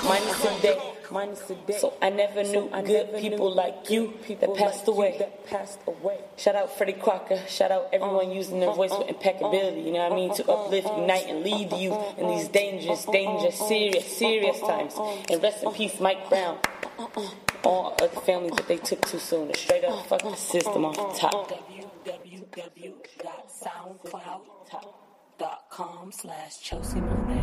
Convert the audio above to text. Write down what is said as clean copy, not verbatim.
minus a day. So I never knew good people like you that passed away. Shout out Freddie Crocker. Shout out everyone using their voice with impeccability. You know what I mean? To uplift, unite, and lead you in these dangerous, serious times. And rest in peace, Mike Brown. All other families that they took too soon. To straight up fuck the system off the top. www.soundcloud.com/Chelsea Monet.